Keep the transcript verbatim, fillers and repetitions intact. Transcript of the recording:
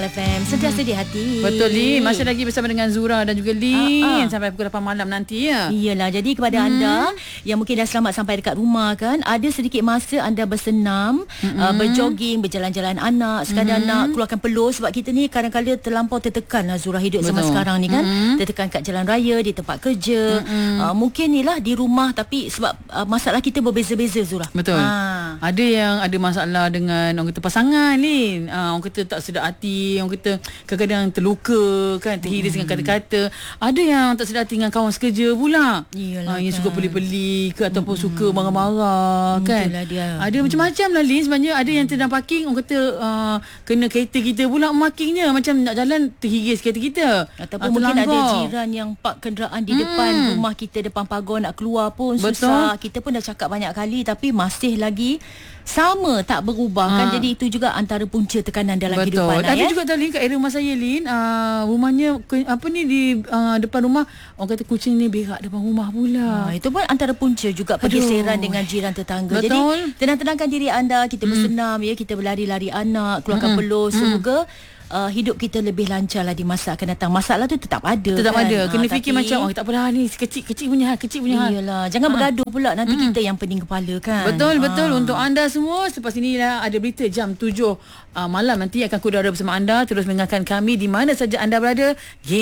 Bulletin F M. Sentiasa di hati. Betul, Lin. Masih lagi bersama dengan Zura dan juga Lin uh, uh. sampai pukul lapan malam nanti ya. Iyalah, jadi kepada hmm. anda yang mungkin dah selamat sampai dekat rumah kan, ada sedikit masa anda bersenam, hmm. uh, berjoging, berjalan-jalan anak, sekadar hmm. nak keluarkan peluh, sebab kita ni kadang-kadang terlampau tertekan lah Zura, hidup zaman sekarang ni kan. Hmm. Tertekan kat jalan raya, di tempat kerja. Hmm. Uh, mungkin ni lah di rumah, tapi sebab uh, masalah kita berbeza-beza Zura. Betul. Ha. Ada yang ada masalah dengan orang kata pasangan Lin. Uh, orang kata tak sedap hati, orang kata kadang-kadang terluka kan, terhiris hmm. dengan kata-kata. Ada yang tak sedap hati dengan kawan sekerja pula. Iyalah, uh, yang kan. suka peli-peli ke ataupun hmm. suka marah-marah kan. Dia. Ada hmm. macam-macam lah Lin sebenarnya. Ada yang sedang parking, orang kata uh, kena kereta kita pula markingnya, macam nak jalan terhiris kereta kita. Ataupun uh, mungkin ada jiran yang park kenderaan di hmm. depan rumah kita, depan pagar, nak keluar pun Betul. susah. Kita pun dah cakap banyak kali tapi masih lagi sama, tak berubah ha. kan. Jadi itu juga antara punca tekanan dalam Betul. kehidupan. Ada ya? juga tak Lin kat area rumah saya Lin, uh, rumahnya apa ni di uh, depan rumah, orang kata kucing ni berak depan rumah pula. Ha, itu pun antara punca juga pergeseran dengan jiran tetangga. Betul. Jadi tenang-tenangkan diri anda, kita bersenam hmm. ya, kita berlari-lari anak, keluarkan hmm. peluh, hmm. semoga Uh, hidup kita lebih lancar lah di masa akan datang. Masalah tu tetap ada. Tetap kan? ada. Kena ha, fikir tapi, macam oh tak apalah ni kecil-kecil punya hal, kecil punya hal. Iyalah, jangan ha. bergaduh pula, nanti hmm. kita yang pening kepala kan. Betul, ha. betul. Untuk anda semua, selepas ini lah ada berita jam tujuh uh, malam nanti akan kudara bersama anda, terus mendengarkan kami di mana saja anda berada.